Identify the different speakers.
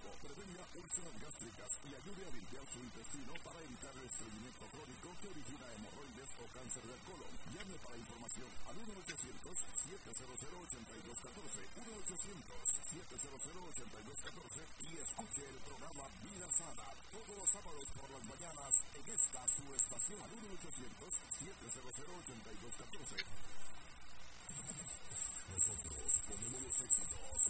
Speaker 1: Fármaco prevenga úlceras gástricas y ayude a limpiar su intestino para evitar el estreñimiento crónico que origina hemorroides o cáncer del colon. Llame para información al 1-800-700-8214, 1-800-700-8214 y escuche el programa Vida Sana todos los sábados por las mañanas en esta su estación al 1-800-700-8214. Nosotros ponemos los éxitos